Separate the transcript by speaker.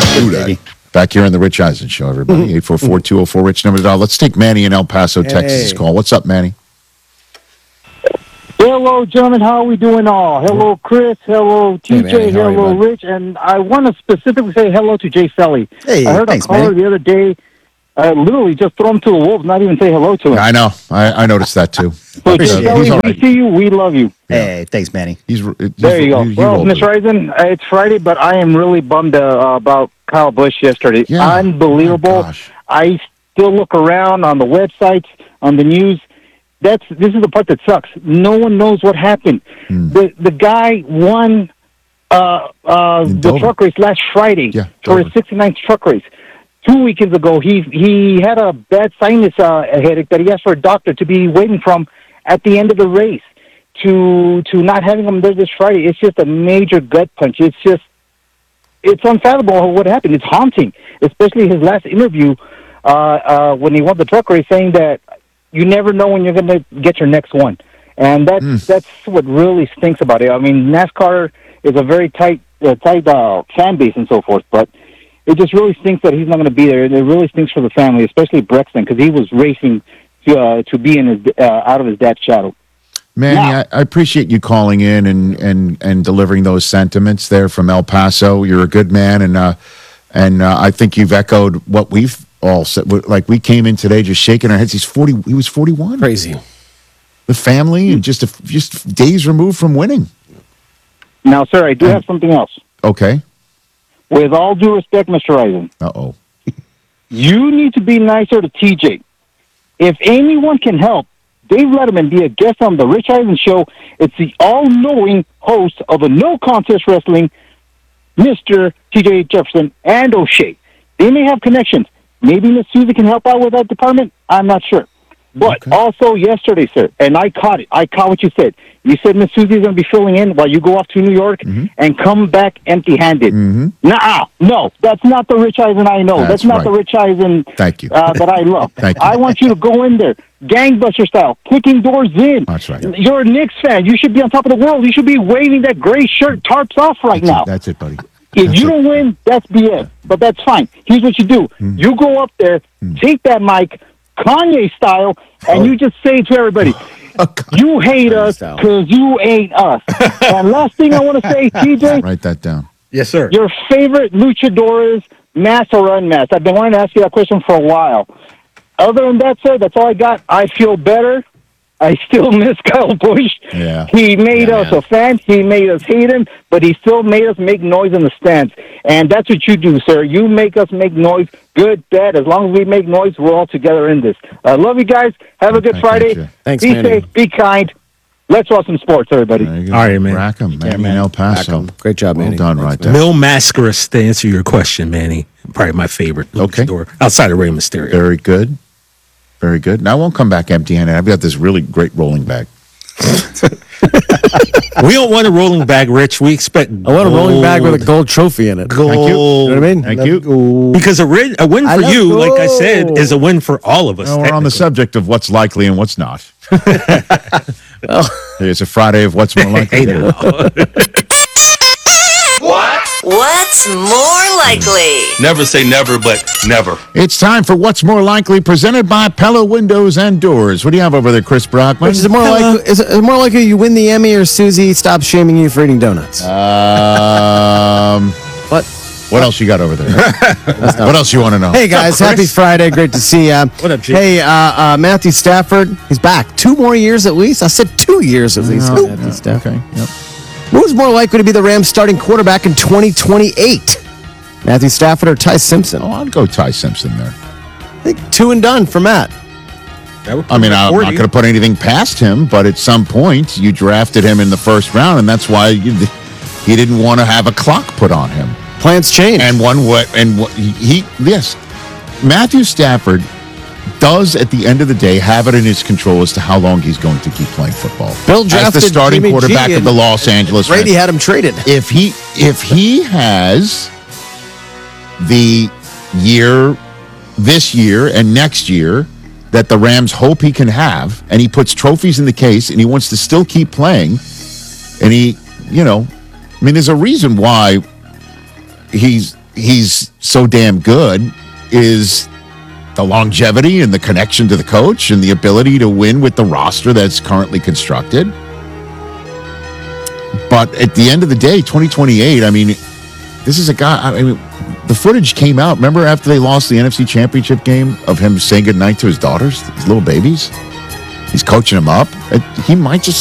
Speaker 1: Do that. Back here on the Rich Eisen Show, everybody. 844-204-RICH, number to dial. Let's take Manny in El Paso, Texas' call. What's up, Manny?
Speaker 2: Hello, gentlemen. How are we doing all? Hello, Chris. Hello, TJ.
Speaker 3: Manny, how are you,
Speaker 2: hello,
Speaker 3: bud?
Speaker 2: Rich. And I want to specifically say hello to Jay Felly.
Speaker 3: Hey,
Speaker 2: I heard
Speaker 3: thanks,
Speaker 2: a caller
Speaker 3: Manny.
Speaker 2: the other day literally just throw him to the wolves, not even say hello to him.
Speaker 1: I know. I noticed that, too.
Speaker 2: So,
Speaker 1: But,
Speaker 2: Jay
Speaker 3: Appreciate it.
Speaker 2: Felly,
Speaker 1: he's all
Speaker 2: we
Speaker 1: right.
Speaker 2: see you. We love you.
Speaker 3: Hey, thanks, Manny.
Speaker 2: There you go. Well, Mr. Eisen, it's Friday, but I am really bummed about Kyle Busch yesterday.
Speaker 1: Yeah.
Speaker 2: Unbelievable.
Speaker 1: Oh, gosh.
Speaker 2: I still look around on the websites, on the news. This is the part that sucks. No one knows what happened. The guy won the
Speaker 1: Dover.
Speaker 2: truck race last Friday for his
Speaker 1: Dover.
Speaker 2: 69th truck race. 2 weekends ago, he had a bad sinus headache that he asked for a doctor to be waiting from at the end of the race. To not having him there this Friday, it's just a major gut punch. It's unfathomable what happened. It's haunting, especially his last interview when he won the truck race, saying that you never know when you're going to get your next one. And that's what really stinks about it. I mean, NASCAR is a very tight fan base and so forth, but it just really stinks that he's not going to be there. It really stinks for the family, especially Brexton, because he was racing to be in his out of his dad's shadow.
Speaker 1: Manny, I appreciate you calling in and delivering those sentiments there from El Paso. You're a good man, and I think you've echoed what we've all said. Like, we came in today just shaking our heads. He was 41.
Speaker 4: Crazy.
Speaker 1: The family, and just days removed from winning.
Speaker 2: Now, sir, I do have something else.
Speaker 1: Okay.
Speaker 2: With all due respect, Mr. Eisen,
Speaker 1: Uh-oh.
Speaker 2: you need to be nicer to TJ. If anyone can help, Dave Letterman be a guest on the Rich Eisen Show. It's the all-knowing host of a no-contest wrestling, Mr. TJ Jefferson and O'Shea. They may have connections. Maybe Miss Susie can help out with that department. I'm not sure. But also yesterday, sir, and I caught it. I caught what you said. You said Miss Susie is going to be filling in while you go off to New York and come back empty-handed. Nuh-uh. No, that's not the Rich Eisen I know. That's not the Rich Eisen
Speaker 1: Thank you.
Speaker 2: that I love.
Speaker 1: Thank you.
Speaker 2: I want you to go in there, gangbuster style, kicking doors in.
Speaker 1: That's right.
Speaker 2: You're a Knicks fan. You should be on top of the world. You should be waving that gray shirt tarps off right now.
Speaker 1: That's it, buddy.
Speaker 2: If you don't win, that's BS. But that's fine. Here's what you do. You go up there, take that mic, Kanye style, and you just say to everybody, you hate us because you ain't us. And last thing I want to say, TJ,
Speaker 1: Write that down.
Speaker 4: Yes, sir.
Speaker 2: your favorite luchadores, masked or unmasked? I've been wanting to ask you that question for a while. Other than that, sir, that's all I got. I feel better. I still miss Kyle Busch.
Speaker 1: Yeah.
Speaker 2: He made us
Speaker 1: man.
Speaker 2: a fan. He made us hate him, but he still made us make noise in the stands. And that's what you do, sir. You make us make noise, good, bad. As long as we make noise, we're all together in this. I love you guys. Have a good
Speaker 1: Thank
Speaker 2: Friday.
Speaker 1: you.
Speaker 4: Thanks,
Speaker 2: be
Speaker 4: Manny.
Speaker 2: safe. Be kind. Let's watch some sports, everybody.
Speaker 1: There you go.
Speaker 4: All right, man.
Speaker 1: Rackham, Manny in El Paso.
Speaker 4: Great job,
Speaker 1: Well
Speaker 4: Manny.
Speaker 1: done,
Speaker 4: Thanks,
Speaker 1: right
Speaker 4: man.
Speaker 1: there.
Speaker 4: Mil Mascaras, to answer your question, Manny. Probably my favorite
Speaker 1: Okay.
Speaker 4: luchador outside of Rey Mysterio.
Speaker 1: Very good. Very good. Now I won't come back empty-handed. I've got this really great rolling bag.
Speaker 4: We don't want a rolling bag, Rich. We expect
Speaker 3: I want a rolling bag with a gold trophy in it.
Speaker 4: gold.
Speaker 1: Thank you.
Speaker 3: You know what I mean?
Speaker 1: Thank you.
Speaker 3: Go.
Speaker 4: Because a win
Speaker 3: I
Speaker 4: for
Speaker 3: love
Speaker 4: you, like I said,
Speaker 3: gold.
Speaker 4: is a win for all of us.
Speaker 1: Well, we're on the
Speaker 4: technically.
Speaker 1: subject of what's likely and what's not. It's a Friday of what's more likely.
Speaker 4: Hey, now.
Speaker 5: What's more likely?
Speaker 6: Never say never, but never.
Speaker 1: It's time for What's More Likely, presented by Pella Windows and Doors. What do you have over there, Chris Brockman?
Speaker 3: Which is it more like? Is it more likely you win the Emmy or Susie stops shaming you for eating donuts? What?
Speaker 1: What else you got over there? What else you want to know?
Speaker 3: Hey guys, happy Friday! Great to see you.
Speaker 4: What up, Jake?
Speaker 3: Hey, Matthew Stafford, he's back. 2 more years at least. I said 2 years at least.
Speaker 1: Oh,
Speaker 3: Matthew Stafford.
Speaker 1: okay. Yep.
Speaker 3: Who's more likely to be the Rams' starting quarterback in 2028? Matthew Stafford or Ty Simpson?
Speaker 1: Oh, I'd go Ty Simpson there.
Speaker 3: I think 2 and done for Matt.
Speaker 1: I mean, I'm not going to put anything past him, but at some point, you drafted him in the first round, and that's why he didn't want to have a clock put on him.
Speaker 3: Plans change.
Speaker 1: And yes, Matthew Stafford does, at the end of the day, have it in his control as to how long he's going to keep playing football.
Speaker 3: Bill
Speaker 1: as
Speaker 3: drafted
Speaker 1: the starting
Speaker 3: Jimmy G
Speaker 1: quarterback of
Speaker 3: and
Speaker 1: the Los Angeles
Speaker 3: Brady
Speaker 1: Rams.
Speaker 3: had him traded.
Speaker 1: If he has this year and next year that the Rams hope he can have, and he puts trophies in the case, and he wants to still keep playing, and there's a reason why he's he's so damn good is the longevity and the connection to the coach and the ability to win with the roster that's currently constructed. But at the end of the day, 2028, I mean, this is a guy, I mean, the footage came out. Remember after they lost the NFC Championship game of him saying goodnight to his daughters, his little babies? He's coaching them up. He might just